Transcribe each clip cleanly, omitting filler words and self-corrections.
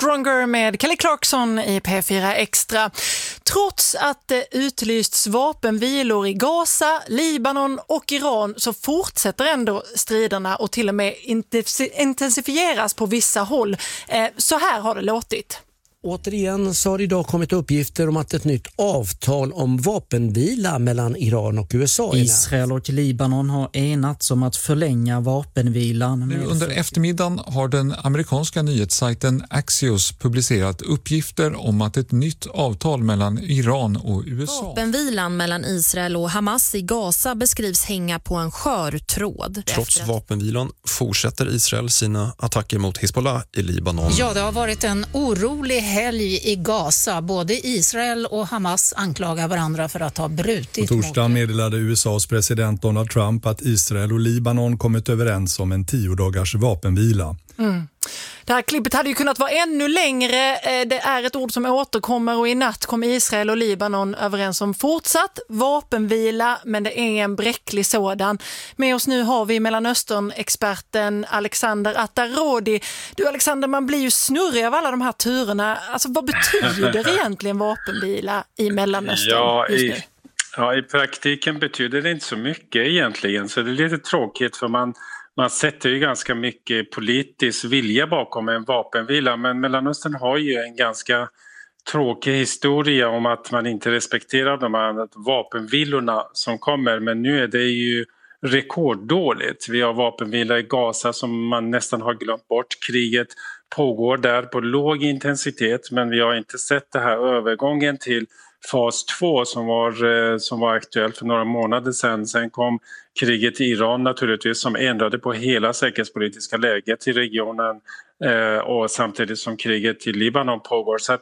Stronger med Kelly Clarkson i P4 Extra. Trots att det utlysts vapenvilor i Gaza, Libanon och Iran så fortsätter ändå striderna och till och med intensifieras på vissa håll. Så här har det låtit. Återigen så har det idag kommit uppgifter om att ett nytt avtal om vapenvila mellan Iran och USA är Israel och Libanon har enats om att förlänga vapenvilan. Nu under eftermiddagen har den amerikanska nyhetssajten Axios publicerat uppgifter om att ett nytt avtal mellan Iran och USA. Vapenvilan mellan Israel och Hamas i Gaza beskrivs hänga på en skör tråd. Trots vapenvilan fortsätter Israel sina attacker mot Hezbollah i Libanon. Ja, det har varit en orolig helg i Gaza. Både Israel och Hamas anklagar varandra för att ha brutit. På torsdagen meddelade USAs president Donald Trump att Israel och Libanon kommit överens om en 10-dagars vapenvila. Det här klippet hade ju kunnat vara ännu längre. Det är ett ord som återkommer och i natt kom Israel och Libanon överens om fortsatt vapenvila, men det är en bräcklig sådan. Med oss nu har vi Mellanöstern-experten Alexander Attarodi. Du Alexander, man blir ju snurrig av alla de här turerna. Alltså vad betyder egentligen vapenvila i Mellanöstern just nu? Ja, i praktiken betyder det inte så mycket egentligen, så det är lite tråkigt för man sätter ju ganska mycket politisk vilja bakom en vapenvila, men Mellanöstern har ju en ganska tråkig historia om att man inte respekterar de här vapenvilorna som kommer, men nu är det ju rekorddåligt. Vi har vapenvila i Gaza som man nästan har glömt bort. Kriget pågår där på låg intensitet, men vi har inte sett det här övergången till fas 2 som var aktuell för några månader sedan. Sen kom kriget i Iran naturligtvis som ändrade på hela säkerhetspolitiska läget i regionen och samtidigt som kriget i Libanon pågår. Så att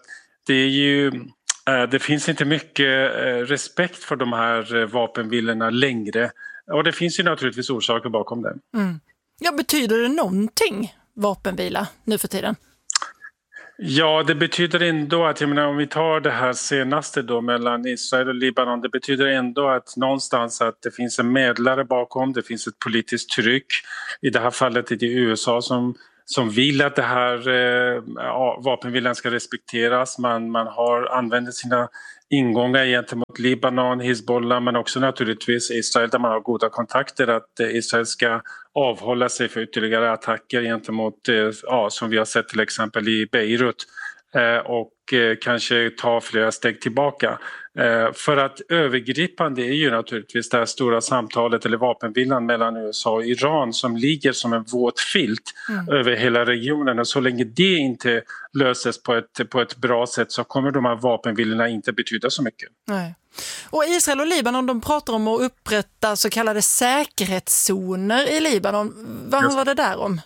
det finns inte mycket respekt för de här vapenvilorna längre, och det finns ju naturligtvis orsaker bakom det. Ja, betyder det någonting vapenvila nu för tiden? Ja, det betyder ändå att, om vi tar det här senaste då mellan Israel och Libanon, det betyder ändå att någonstans att det finns en medlare bakom, det finns ett politiskt tryck. I det här fallet är det USA som vill att det här vapenvilan ska respekteras. Man använder sina ingångar gentemot Libanon, Hezbollah, men också naturligtvis Israel där man har goda kontakter, att Israel ska avhålla sig för ytterligare attacker gentemot, som vi har sett till exempel i Beirut, och kanske ta flera steg tillbaka. För att övergripande är ju naturligtvis det här stora samtalet eller vapenvilan mellan USA och Iran som ligger som en våt filt över hela regionen, och så länge det inte löses på ett bra sätt så kommer de här vapenvilorna inte betyda så mycket. Nej. Och Israel och Libanon, de pratar om att upprätta så kallade säkerhetszoner i Libanon. Vad handlar det där om?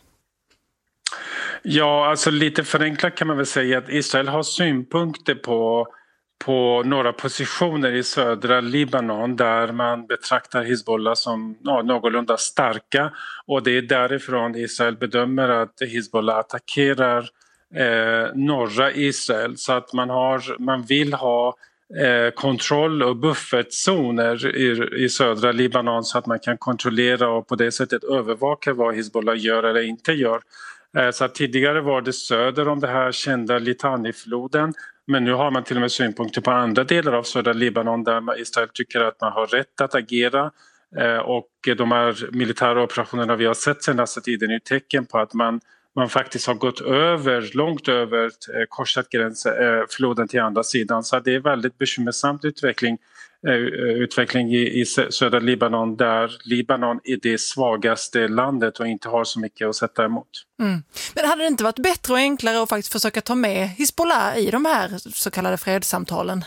Ja, alltså lite förenklat kan man väl säga att Israel har synpunkter på några positioner i södra Libanon där man betraktar Hezbollah som någorlunda starka, och det är därifrån Israel bedömer att Hezbollah attackerar norra Israel, så att man vill ha kontroll och buffertzoner i södra Libanon så att man kan kontrollera och på det sättet övervaka vad Hezbollah gör eller inte gör. Så att tidigare var det söder om det här kända Litani-floden, men nu har man till och med synpunkter på andra delar av södra Libanon där Israel tycker att man har rätt att agera, och de här militära operationerna vi har sett senaste tiden är tecken på att man faktiskt har gått långt över korsat floden till andra sidan, så det är väldigt bekymmersamt utveckling i södra Libanon, där Libanon är det svagaste landet och inte har så mycket att sätta emot. Men hade det inte varit bättre och enklare att faktiskt försöka ta med Hezbollah i de här så kallade fredssamtalen?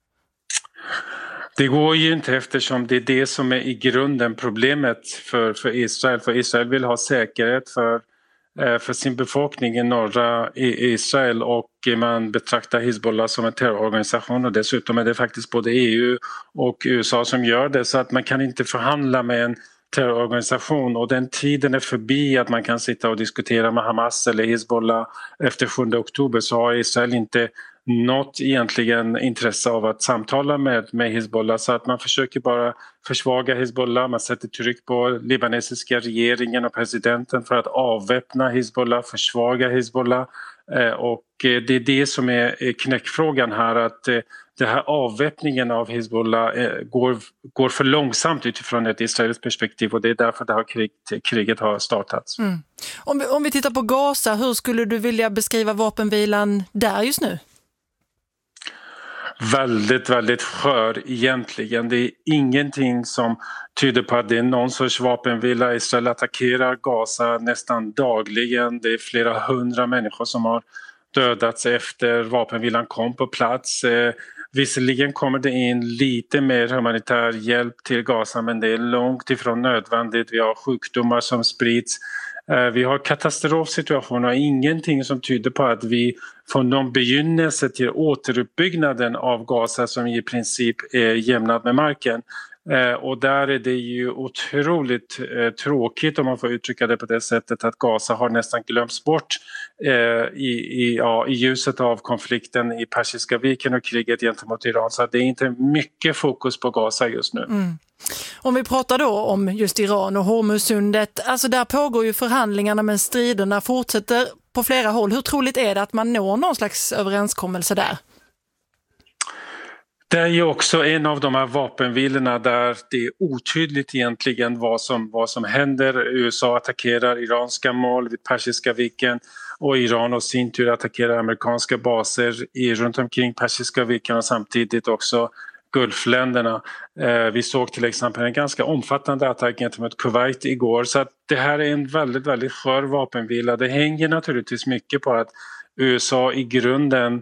Det går ju inte, eftersom det är det som är i grunden problemet för Israel. För Israel vill ha säkerhet för sin befolkning i norra Israel, och man betraktar Hezbollah som en terrororganisation, och dessutom är det faktiskt både EU och USA som gör det, så att man kan inte förhandla med en terrororganisation, och den tiden är förbi att man kan sitta och diskutera med Hamas eller Hezbollah efter 7 oktober. Så har Israel inte något egentligen intresse av att samtala med Hizbollah, så att man försöker bara försvaga Hizbollah. Man sätter tryck på libanesiska regeringen och presidenten för att avväpna Hizbollah, försvaga Hizbollah. Och det är det som är knäckfrågan här, att det här avväpningen av Hizbollah går för långsamt utifrån ett israeliskt perspektiv, och det är därför det här kriget har startats. Mm. Om vi tittar på Gaza, hur skulle du vilja beskriva vapenvilan där just nu? Väldigt, väldigt skör egentligen. Det är ingenting som tyder på att det är någon sorts vapenvila. Israel attackerar Gaza nästan dagligen. Det är flera hundra människor som har dödats efter vapenvilan kom på plats. Visserligen kommer det in lite mer humanitär hjälp till Gaza, men det är långt ifrån nödvändigt. Vi har sjukdomar som sprids. Vi har katastrofsituationer och ingenting som tyder på att vi får någon begynnelse till återuppbyggnaden av Gaza som i princip är jämnad med marken. Och där är det ju otroligt tråkigt, om man får uttrycka det på det sättet, att Gaza har nästan glömts bort i ljuset av konflikten i Persiska viken och kriget gentemot Iran. Så det är inte mycket fokus på Gaza just nu. Mm. Om vi pratar då om just Iran och Hormuzsundet, alltså där pågår ju förhandlingarna, men striderna fortsätter på flera håll. Hur troligt är det att man når någon slags överenskommelse där? Det är ju också en av de här vapenvilorna där det är otydligt egentligen vad som händer. USA attackerar iranska mål vid Persiska viken och Iran och sin tur attackerar amerikanska baser runt omkring Persiska viken och samtidigt också Gulfländerna. Vi såg till exempel en ganska omfattande attack gentemot Kuwait igår, så att det här är en väldigt, väldigt skör vapenvila. Det hänger naturligtvis mycket på att USA i grunden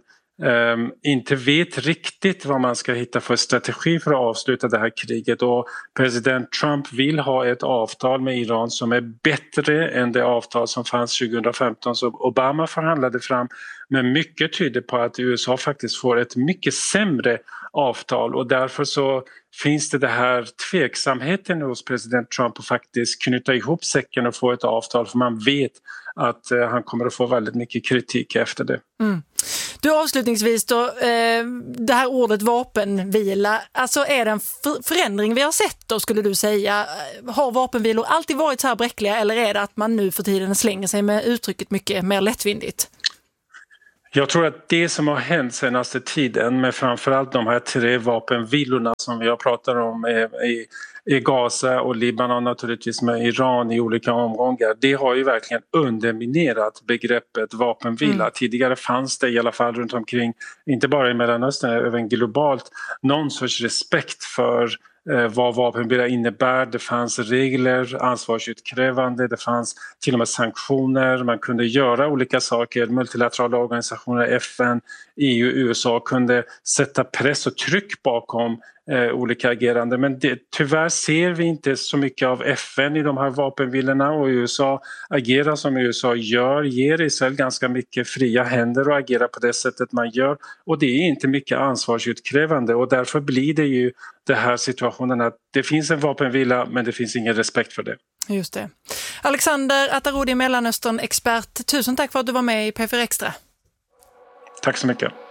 inte vet riktigt vad man ska hitta för strategi för att avsluta det här kriget, och president Trump vill ha ett avtal med Iran som är bättre än det avtal som fanns 2015 som Obama förhandlade fram, men mycket tyder på att USA faktiskt får ett mycket sämre avtal, och därför så finns det här tveksamheten hos president Trump att faktiskt knyta ihop säcken och få ett avtal, för man vet att han kommer att få väldigt mycket kritik efter det. Mm. Du, avslutningsvis då, det här ordet vapenvila, alltså är det en förändring vi har sett då, skulle du säga? Har vapenvilor alltid varit så här bräckliga, eller är det att man nu för tiden slänger sig med uttrycket mycket mer lättvindigt? Jag tror att det som har hänt senaste tiden med framförallt de här 3 vapenvilorna som vi har pratat om i Gaza och Libanon, naturligtvis med Iran i olika omgångar, det har ju verkligen underminerat begreppet vapenvila. Tidigare fanns det i alla fall runt omkring, inte bara i Mellanöstern, även globalt, någon sorts respekt för vad vapenvila innebär. Det fanns regler, ansvarsutkrävande, det fanns till och med sanktioner, man kunde göra olika saker, multilaterala organisationer, FN, EU, USA kunde sätta press och tryck bakom olika agerande, men tyvärr ser vi inte så mycket av FN i de här vapenvilorna, och USA agerar som USA gör, ger Israel ganska mycket fria händer och agerar på det sättet man gör, och det är inte mycket ansvarsutkrävande, och därför blir det ju den här situationen att det finns en vapenvila men det finns ingen respekt för det. Just det. Alexander Atarodi, Mellanöstern-expert, tusen tack för att du var med i P4 Extra. Tack så mycket.